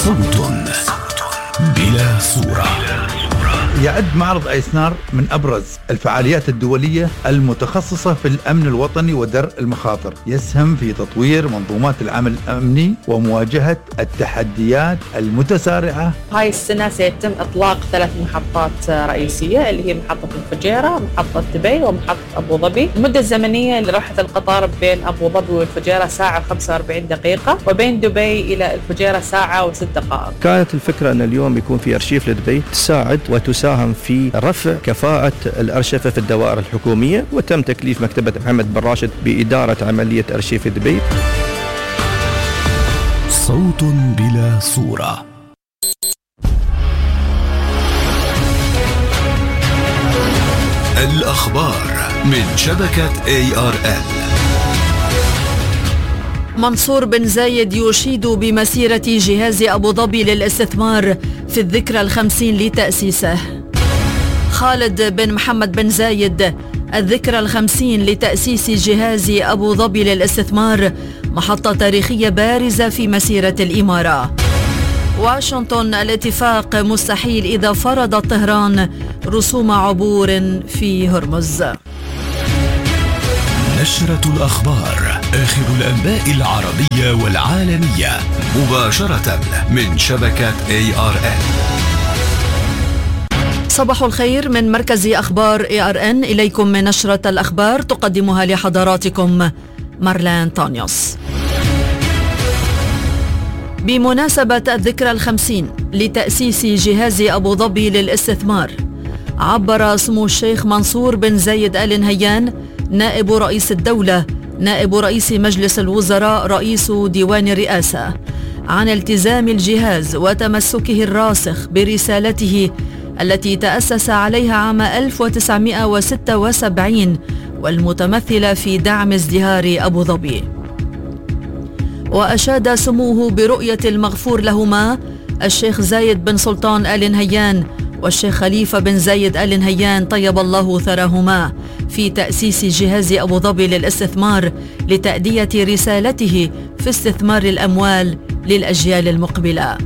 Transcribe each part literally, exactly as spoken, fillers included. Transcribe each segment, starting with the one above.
صوت بلا صورة. يعد معرض أيسنار من أبرز الفعاليات الدولية المتخصصة في الأمن الوطني ودرء المخاطر، يسهم في تطوير منظومات العمل الأمني ومواجهة التحديات المتسارعة. هاي السنة سيتم إطلاق ثلاث محطات رئيسية اللي هي محطة الفجيرة، محطة دبي، ومحطة أبو ظبي. المدة الزمنية لراحة القطار بين أبو ظبي والفجيرة ساعة وخمسة وأربعين دقيقة، وبين دبي إلى الفجيرة ساعة وست دقائق. كانت الفكرة أن اليوم يكون في أرشيف لدبي تساعد وتساعد في رفع كفاءة الأرشفة في الدوائر الحكومية، وتم تكليف مكتبة محمد بن راشد بإدارة عملية أرشيف دبي. صوت بلا صورة. الأخبار من شبكة إيه آر إل. منصور بن زايد يشيد بمسيرة جهاز أبو ظبي للاستثمار في الذكرى الخمسين لتأسيسه. خالد بن محمد بن زايد: الذكرى الخمسين لتأسيس جهاز أبو ظبي للاستثمار محطة تاريخية بارزة في مسيرة الإمارة. واشنطن: الاتفاق مستحيل إذا فرضت طهران رسوم عبور في هرمز. نشرة الأخبار، آخر الأنباء العربية والعالمية، مباشرة من شبكة إيه آر إن. صباح الخير من مركز أخبار إيه آر إن، إليكم من نشرة الأخبار تقدمها لحضراتكم مارلين طانيوس. بمناسبة الذكرى الخمسين لتأسيس جهاز أبو ظبي للاستثمار، عبر سمو الشيخ منصور بن زايد آل نهيان نائب رئيس الدولة نائب رئيس مجلس الوزراء رئيس ديوان الرئاسة عن التزام الجهاز وتمسكه الراسخ برسالته التي تأسس عليها عام ألف وتسعمائة وستة وسبعين والمتمثلة في دعم ازدهار أبو ظبي. وأشاد سموه برؤية المغفور لهما الشيخ زايد بن سلطان آل نهيان والشيخ خليفة بن زايد آل نهيان طيب الله ثراهما في تأسيس جهاز أبو ظبي للاستثمار لتأدية رسالته في استثمار الأموال للأجيال المقبلة.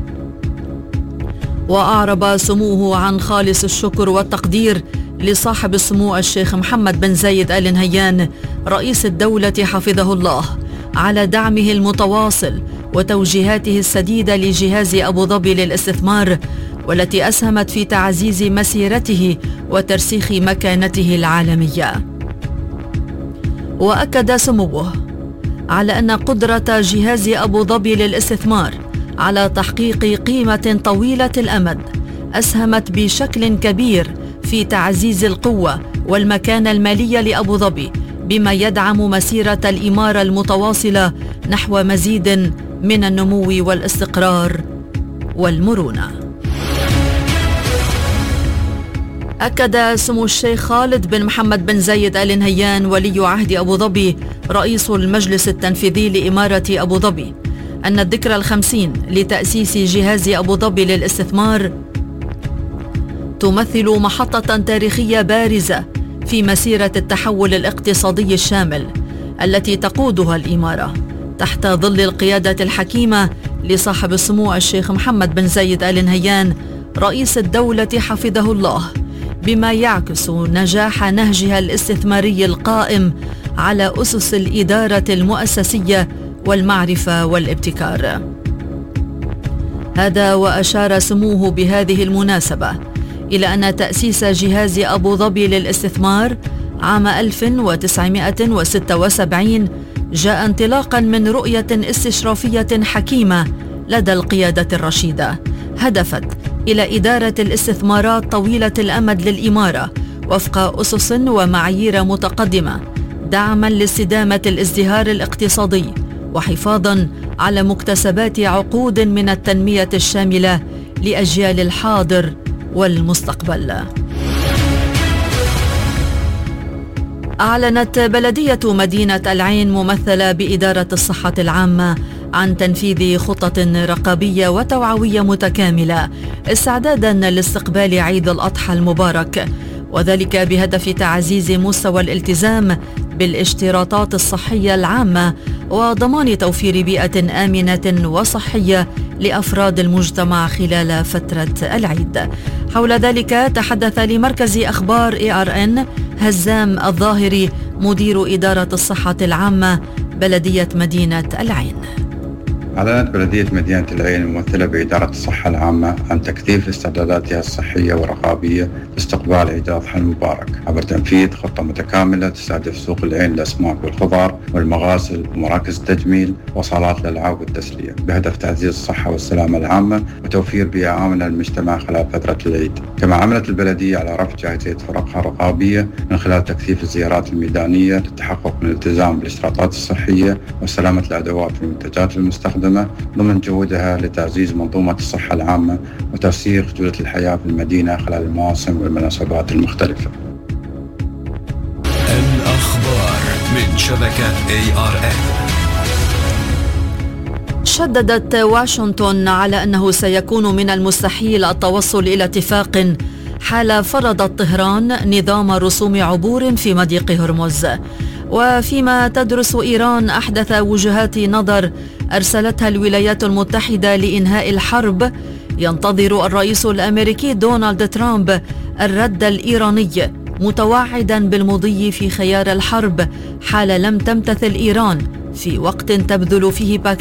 وأعرب سموه عن خالص الشكر والتقدير لصاحب السمو الشيخ محمد بن زايد آل نهيان رئيس الدولة حفظه الله على دعمه المتواصل وتوجيهاته السديدة لجهاز أبو ظبي للاستثمار، والتي أسهمت في تعزيز مسيرته وترسيخ مكانته العالمية. وأكد سموه على أن قدرة جهاز أبو ظبي للاستثمار على تحقيق قيمة طويلة الأمد أسهمت بشكل كبير في تعزيز القوة والمكانة المالية لأبو ظبي، بما يدعم مسيرة الإمارة المتواصلة نحو مزيد من النمو والاستقرار والمرونة. أكد سمو الشيخ خالد بن محمد بن زايد آل نهيان ولي عهد أبو ظبي رئيس المجلس التنفيذي لإمارة أبو ظبي أن الذكرى الخمسين لتأسيس جهاز أبو ظبي للاستثمار تمثل محطة تاريخية بارزة في مسيرة التحول الاقتصادي الشامل التي تقودها الإمارة تحت ظل القيادة الحكيمة لصاحب السمو الشيخ محمد بن زايد آل نهيان رئيس الدولة حفظه الله، بما يعكس نجاح نهجها الاستثماري القائم على أسس الإدارة المؤسسية والمعرفة والابتكار. هذا وأشار سموه بهذه المناسبة إلى أن تأسيس جهاز أبو ظبي للاستثمار عام ألف وتسعمائة وستة وسبعين جاء انطلاقا من رؤية استشرافية حكيمة لدى القيادة الرشيدة هدفت إلى إدارة الاستثمارات طويلة الأمد للإمارة وفق أسس ومعايير متقدمة، دعما لاستدامة الازدهار الاقتصادي وحفاظا على مكتسبات عقود من التنمية الشاملة لأجيال الحاضر والمستقبل. أعلنت بلدية مدينة العين ممثلة بإدارة الصحة العامة عن تنفيذ خطط رقابية وتوعوية متكاملة استعدادا لاستقبال عيد الأضحى المبارك، وذلك بهدف تعزيز مستوى الالتزام بالاشتراطات الصحية العامة وضمان توفير بيئة آمنة وصحية لأفراد المجتمع خلال فترة العيد. حول ذلك تحدث لمركز أخبار إيه آر إن هزام الظاهري مدير إدارة الصحة العامة بلدية مدينة العين. أعلنت بلدية مدينة العين الممثلة بإدارة الصحة العامة عن تكثيف استعداداتها الصحية والرقابية لاستقبال عيد الأضحى المبارك عبر تنفيذ خطة متكاملة تستهدف سوق العين للأسماك والخضار والمغاسل ومراكز التجميل وصالات الألعاب والتسلية بهدف تعزيز الصحة والسلامة العامة وتوفير بيئة آمنة للمجتمع خلال فترة العيد. كما عملت البلدية على رفع جاهزية فرقها الرقابية من خلال تكثيف الزيارات الميدانية للتحقق من الالتزام بالإشراطات الصحية وسلامة الأدوات والمنتجات المستخدمة ضمن جهودها لتعزيز منظومة الصحة العامة وترسيخ جودة الحياة في المدينة خلال المواسم والمناسبات المختلفة. الأخبار من شبكة إيه آر إن. شددت واشنطن على أنه سيكون من المستحيل التوصل إلى اتفاق حال فرضت طهران نظام رسوم عبور في مضيق هرمز. وفيما تدرس إيران أحدث وجهات نظر أرسلتها الولايات المتحدة لإنهاء الحرب، ينتظر الرئيس الأمريكي دونالد ترامب الرد الإيراني متوعدا بالمضي في خيار الحرب حال لم تمتثل إيران في وقت تبذل فيه باكستان